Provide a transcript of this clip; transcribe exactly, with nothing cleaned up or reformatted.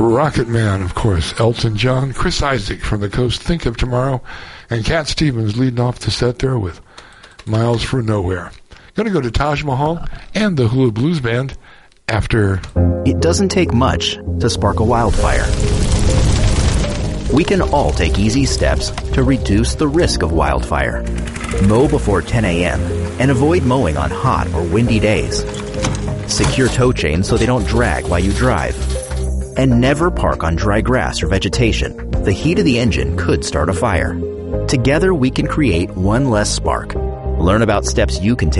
Rocket Man, of course, Elton John, Chris Isaak from the Coast, Think of Tomorrow, and Cat Stevens leading off the set there with Miles for Nowhere. Going to go to Taj Mahal and the Hula Blues Band after... It doesn't take much to spark a wildfire. We can all take easy steps to reduce the risk of wildfire. Mow before ten a.m. and avoid mowing on hot or windy days. Secure tow chains so they don't drag while you drive. And never park on dry grass or vegetation. The heat of the engine could start a fire. Together we can create one less spark. Learn about steps you can take